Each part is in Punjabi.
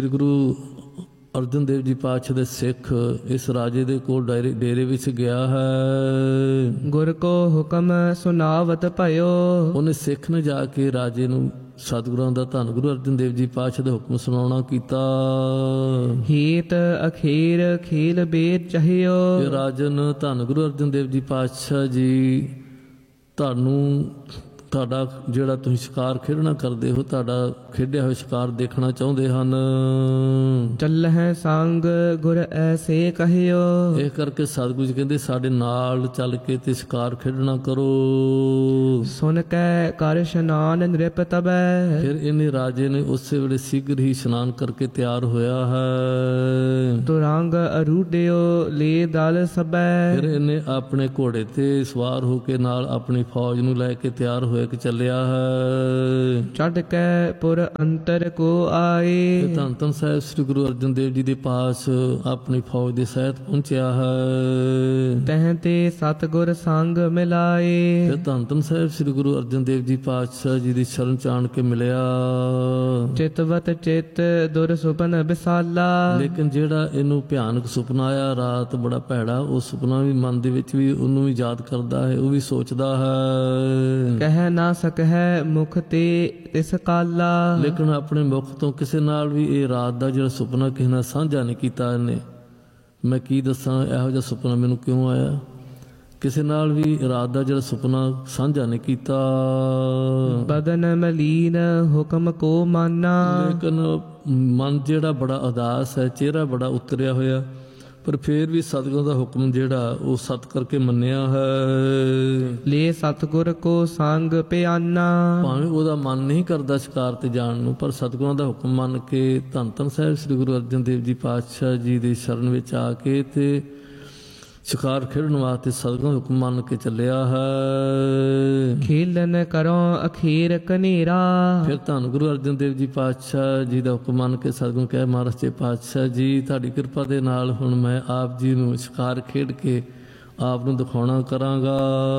ਗੁਰੂ ਅਰਜਨ ਦੇਵ ਜੀ ਪਾਤਸ਼ਾਹ ਦੇ ਸਿੱਖ ਇਸ ਰਾਜੇ ਦੇ ਕੋਲ ਡੇਰੇ ਵਿੱਚ ਗਿਆ ਹੈ। ਗੁਰ ਕੋ ਹੁਕਮ ਸੁਨਾਵਤ ਭਇਓ। ਉਹਨੇ ਸਿੱਖ ਨੇ ਜਾ ਕੇ ਰਾਜੇ ਨੂੰ ਸਤਿਗੁਰਾਂ ਦਾ ਧੰਨ ਗੁਰੂ ਅਰਜਨ ਦੇਵ ਜੀ ਪਾਤਸ਼ਾਹ ਦਾ ਹੁਕਮ ਸੁਣਾਉਣਾ ਕੀਤਾ। ਹੀਤ ਅਖੀਰ ਖੀਲ ਬੇਦ ਚਾਹਿਓ। ਕਿ ਰਾਜਨ ਧੰਨ ਗੁਰੂ ਅਰਜਨ ਦੇਵ ਜੀ ਪਾਤਸ਼ਾਹ ਜੀ ਤੁਹਾਡਾ ਜਿਹੜਾ ਤੁਸੀਂ ਸ਼ਿਕਾਰ ਖੇਡਣਾ ਕਰਦੇ ਹੋ, ਤੁਹਾਡਾ ਖੇਡਿਆ ਹੋਇਆ ਸ਼ਿਕਾਰ ਦੇਖਣਾ ਚਾਹੁੰਦੇ ਹਨ। ਚੱਲਹਿ ਸੰਗ ਗੁਰ ਐਸੇ ਕਹਿਓ। ਇਹ ਕਰਕੇ ਸਤਿਗੁਰੂ ਜੀ ਕਹਿੰਦੇ ਸਾਡੇ ਨਾਲ ਚੱਲ ਕੇ ਤੇ ਸ਼ਿਕਾਰ ਖੇਡਣਾ ਕਰੋ। ਸੁਨ ਕੈ ਕਰ ਇਸ਼ਨਾਨ ਨ੍ਰਿਪ ਤਬੈ। ਫਿਰ ਇਹਨੇ ਰਾਜੇ ਨੇ ਉਸੇ ਵੇਲੇ ਸ਼ੀਘਰ ਹੀ ਇਸ਼ਨਾਨ ਕਰਕੇ ਤਿਆਰ ਹੋਇਆ ਹੈ। ਤੁਰੰਗ ਅਰੂਢਿਓ ਲੇ ਦਲ ਸਬੈ। ਫਿਰ ਇਹਨੇ ਆਪਣੇ ਘੋੜੇ ਤੇ ਸਵਾਰ ਹੋ ਕੇ ਨਾਲ ਆਪਣੀ ਫੌਜ ਨੂੰ ਲੈ ਕੇ ਤਿਆਰ ਹੋਇਆ ਕਿ ਚੱਲਿਆ ਹੈ। ਚੜ ਕੈ ਪੁਰ ਅੰਤਰ ਕੋ ਆਏ। ਧੰਨ ਧੰਨ ਸਾਹਿਬ ਸ੍ਰੀ ਗੁਰੂ ਅਰਜਨ ਦੇਵ ਜੀ ਦੇ ਪਾਸ ਆਪਣੀ ਫੌਜ ਦੇ ਸਹਿਤ ਪਹੁੰਚਿਆ ਹੈ। ਤਹਿ ਤੇ ਸਤਿਗੁਰ ਸੰਗ ਮਿਲਾਏ। ਫਿਰ ਧੰਨ ਧੰਨ ਸਾਹਿਬ ਸ੍ਰੀ ਗੁਰੂ ਅਰਜਨ ਦੇਵ ਜੀ ਪਾਤਸ਼ਾਹ ਜੀ ਦੀ ਸ਼ਰਨ ਚਾਣ ਕੇ ਮਿਲਿਆ। ਚਿਤਵਤ ਚਿਤ ਦੁਰ ਸੁਪਨ ਬਿਸਾਲਾ। ਲੇਕਿਨ ਜਿਹੜਾ ਇਹਨੂੰ ਭਿਆਨਕ ਸੁਪਨਾ ਆਇਆ ਰਾਤ, ਬੜਾ ਭੈੜਾ ਉਹ ਸੁਪਨਾ ਵੀ ਮਨ ਦੇ ਵਿੱਚ ਵੀ ਉਹਨੂੰ ਵੀ ਯਾਦ ਕਰਦਾ ਹੈ, ਉਹ ਵੀ ਸੋਚਦਾ ਹੈ। ਕਹਿ ਨਾ ਸਕਹਿ ਮੁਖ ਤੇ ਤਿਸ ਕਾਲਾ। ਲੇਕਿਨ ਆਪਣੇ ਮੁਖ ਤੋਂ ਕਿਸੇ ਨਾਲ ਵੀ ਇਹ ਰਾਤ ਦਾ ਜਿਹੜਾ ਸੁਪਨਾ ਕਿਸੇ ਨਾਲ ਸਾਂਝਾ ਨਹੀਂ ਕੀਤਾ ਇਹਨੇ। ਮੈਂ ਕੀ ਦੱਸਾਂ ਇਹੋ ਜਿਹਾ ਸੁਪਨਾ ਮੈਨੂੰ ਕਿਉਂ ਆਇਆ। ਕਿਸੇ ਨਾਲ ਵੀ ਰਾਤ ਦਾ ਜਿਹੜਾ ਸੁਪਨਾ ਸਾਂਝਾ ਨਹੀਂ ਕੀਤਾ। ਬਦਨ ਮਲੀਨ ਹੁਕਮ ਕੋ ਮਾਨਾ। ਲੇਕਿਨ ਮਨ ਜਿਹੜਾ ਬੜਾ ਉਦਾਸ ਹੈ, ਚਿਹਰਾ ਬੜਾ ਉਤਰਿਆ ਹੋਇਆ, ਪਰ ਫਿਰ ਵੀ ਸਤਿਗੁਰਾਂ ਦਾ ਹੁਕਮ ਜਿਹੜਾ ਉਹ ਸਤ ਕਰਕੇ ਮੰਨਿਆ ਹੈ। ਲੈ ਸਤਿਗੁਰ ਕੋ ਸੰਗ ਪਿਆਨਾ। ਭਾਵੇਂ ਉਹਦਾ ਮਨ ਨਹੀਂ ਕਰਦਾ ਸ਼ਿਕਾਰ ਤੇ ਜਾਣ ਨੂੰ, ਪਰ ਸਤਿਗੁਰਾਂ ਦਾ ਹੁਕਮ ਮੰਨ ਕੇ ਧੰਨ ਧੰਨ ਸਾਹਿਬ ਸ੍ਰੀ ਗੁਰੂ ਅਰਜਨ ਦੇਵ ਜੀ ਪਾਤਸ਼ਾਹ ਜੀ ਦੀ ਸ਼ਰਨ ਵਿੱਚ ਆ ਕੇ ਤੇ ਸ਼ਿਕਾਰ ਖੇਡਣ ਵਾਸਤੇ ਸਤਿਗੁਰਾਂ ਦਾ ਹੁਕਮ ਮੰਨ ਕੇ ਚੱਲਿਆ ਹੈ। ਖੇਲਨ ਕਰੋ ਅਖੀਰ ਕਨੇਰਾ। ਫਿਰ ਧੰਨ ਗੁਰੂ ਅਰਜਨ ਦੇਵ ਜੀ ਪਾਤਸ਼ਾਹ ਜੀ ਦਾ ਹੁਕਮ ਮੰਨ ਕੇ ਸਤਿਗੁਰੂ ਕਹੇ ਮਹਾਰਾਜ ਜੀ ਪਾਤਸ਼ਾਹ ਜੀ ਤੁਹਾਡੀ ਕਿਰਪਾ ਦੇ ਨਾਲ ਹੁਣ ਮੈਂ ਆਪ ਜੀ ਨੂੰ ਸ਼ਿਕਾਰ ਖੇਡ ਕੇ ਆਪ ਨੂੰ ਦਿਖਾਉਣਾ ਕਰਾਂਗਾ।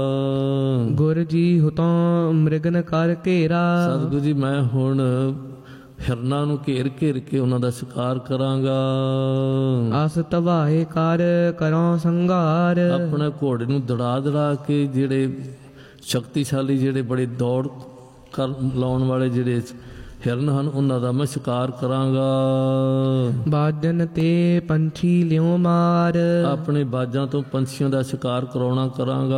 ਗੁਰ ਜੀ ਹੁਤੋਂ ਮ੍ਰਿਗਨ ਕਰ ਘੇਰਾ। ਸਤਿਗੁਰੂ ਜੀ ਮੈਂ ਹੁਣ ਹਿਰਨਾਂ ਨੂੰ ਘੇਰ ਕੇ ਉਹਨਾਂ ਦਾ ਸ਼ਿਕਾਰ ਕਰਾਂਗਾ। ਅਸ ਤਵਾਏ ਕਰ ਕਰੋ ਸੰਘਾਰ। ਆਪਣੇ ਘੋੜੇ ਨੂੰ ਦੜਾ ਕੇ ਜਿਹੜੇ ਸ਼ਕਤੀਸ਼ਾਲੀ ਜਿਹੜੇ ਬੜੇ ਦੌੜ ਲਾਉਣ ਵਾਲੇ ਜਿਹੜੇ ਹਿਰਨ ਹਨ ਉਹਨਾਂ ਦਾ ਮੈਂ ਸ਼ਿਕਾਰ ਕਰਾਂਗਾ। ਬਾਜਨ ਤੇ ਪੰਛੀ ਲਿਓ ਮਾਰ। ਆਪਣੇ ਬਾਜਾਂ ਤੋਂ ਪੰਛੀਆਂ ਦਾ ਸ਼ਿਕਾਰ ਕਰਾਉਣਾ ਕਰਾਂਗਾ।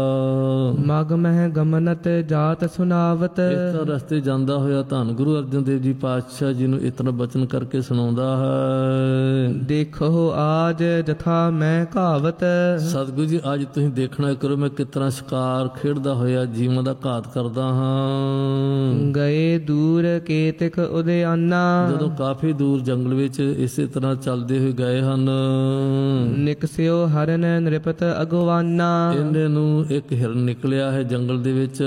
ਮਗ ਮਹਿ ਗਮਨਤ ਜਾਤ ਸੁਨਾਵਤ। ਇਸ ਤਰ੍ਹਾਂ ਰਸਤੇ ਜਾਂਦਾ ਹੋਇਆ ਧੰਨ ਗੁਰੂ ਅਰਜਨ ਦੇਵ ਜੀ ਪਾਤਸ਼ਾਹ ਜੀ ਨੂੰ ਇਤਨਾ ਬਚਨ ਕਰਕੇ ਸੁਣਾਉਂਦਾ ਹੈ। ਦੇਖੋ ਆਜ ਜਥਾ ਮੈਂ ਕਹਾਵਤ। ਸਤਿਗੁਰੂ ਜੀ ਅੱਜ ਤੁਸੀਂ ਦੇਖਣਾ ਕਰੋ ਮੈਂ ਕਿਸ ਤਰ੍ਹਾਂ ਸ਼ਿਕਾਰ ਖੇਡਦਾ ਹੋਇਆ ਜੀਵਾਂ ਦਾ ਘਾਤ ਕਰਦਾ ਹਾਂ। ਗਏ ਦੂਰ ਕੇਤਕ ਉਦਿਆਨਾ। ਜਦੋਂ ਕਾਫੀ ਦੂਰ ਜੰਗਲ ਵਿੱਚ ਇਸੇ ਤਰ੍ਹਾਂ ਚੱਲਦੇ ਹੋਏ ਗਏ ਹਨ। ਨਿਕਸਿਓ ਹਰਨ ਨ੍ਰਿਪਤ ਅਗਵਾਨਾ। ਇਹਨੇ ਨੂੰ ਇੱਕ ਹਿਰਨ ਨਿਕਲਿਆ ਹੈ ਜੰਗਲ ਦੇ ਵਿੱਚ।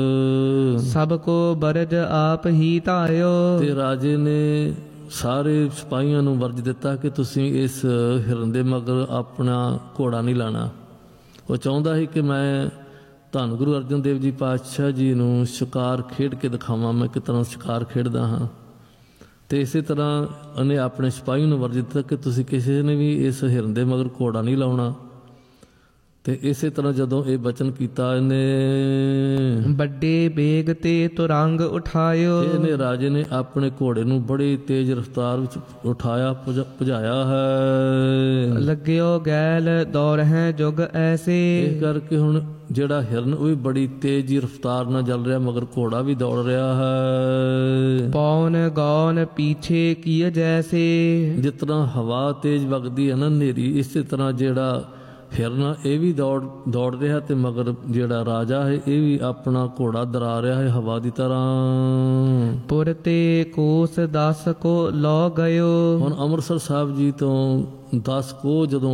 ਸਭ ਕੋ ਬਰਜ ਆਪ ਹੀ ਧਾਰਿਓ। ਤੇ ਰਾਜੇ ਨੇ ਸਾਰੇ ਸਿਪਾਹੀਆਂ ਨੂੰ ਵਰਜ ਦਿੱਤਾ ਕਿ ਤੁਸੀਂ ਇਸ ਹਿਰਨ ਦੇ ਮਗਰ ਆਪਣਾ ਘੋੜਾ ਨਹੀਂ ਲਾਣਾ। ਉਹ ਚਾਹੁੰਦਾ ਸੀ ਕਿ ਮੈਂ ਧੰਨ ਗੁਰੂ ਅਰਜਨ ਦੇਵ ਜੀ ਪਾਤਸ਼ਾਹ ਜੀ ਨੂੰ ਸ਼ਿਕਾਰ ਖੇਡ ਕੇ ਦਿਖਾਵਾਂ ਮੈਂ ਕਿਸ ਤਰ੍ਹਾਂ ਸ਼ਿਕਾਰ ਖੇਡਦਾ ਹਾਂ। ਤੇ ਇਸੇ ਤਰ੍ਹਾਂ ਉਹਨੇ ਆਪਣੇ ਸਿਪਾਹੀ ਨੂੰ ਵਰਜ ਦਿੱਤਾ ਕਿ ਤੁਸੀਂ ਕਿਸੇ ਨੇ ਵੀ ਇਸ ਹਿਰਨ ਦੇ ਮਗਰ ਘੋੜਾ ਨਹੀਂ ਲਾਉਣਾ। ਤੇ ਇਸੇ ਤਰ੍ਹਾਂ ਜਦੋਂ ਇਹ ਬਚਨ ਕੀਤਾ ਇਹਨੇ ਵੱਡੇ ਬੇਗ ਤੇ ਤੁਰੰਗ ਉਠਾਇਓ। ਇਹਨੇ ਰਾਜੇ ਨੇ ਆਪਣੇ ਘੋੜੇ ਨੂੰ ਬੜੀ ਤੇਜ਼ ਰਫ਼ਤਾਰ ਵਿੱਚ ਉਠਾਇਆ ਭਜਾਇਆ ਹੈ। ਲੱਗਿਓ ਗੈਲ ਦੌੜ ਹੈ ਜੁਗ ਐਸੇ। ਇਸ ਕਰਕੇ ਹੁਣ ਜਿਹੜਾ ਹਿਰਨ ਉਹ ਵੀ ਬੜੀ ਤੇਜ਼ੀ ਰਫ਼ਤਾਰ ਨਾਲ ਚੱਲ ਰਿਹਾ ਮਗਰ ਘੋੜਾ ਵੀ ਦੌੜ ਰਿਹਾ ਹੈ। ਪੌਣ ਗੌਨ ਪੀਛੇ ਕੀ ਜੈਸੇ। ਜਿਸ ਤਰ੍ਹਾਂ ਹਵਾ ਤੇਜ਼ ਵਗਦੀ ਹੈ ਨਾ ਹਨੇਰੀ, ਇਸੇ ਤਰ੍ਹਾਂ ਜਿਹੜਾ ਹਿਰਨ ਇਹ ਵੀ ਦੌੜ ਰਿਹਾ ਤੇ ਮਗਰ ਜਿਹੜਾ ਰਾਜਾ ਹੈ ਇਹ ਵੀ ਆਪਣਾ ਘੋੜਾ ਦਰਾ ਰਿਹਾ ਹੈ ਹਵਾ ਦੀ ਤਰ੍ਹਾਂ। ਪੁਰ ਤੇ ਕੋਸ 10 ਕੋ ਲੋ ਗਇਓ। ਹੁਣ ਅੰਮ੍ਰਿਤਸਰ ਸਾਹਿਬ ਜੀ ਤੋਂ 10 ਕੋਹ ਜਦੋਂ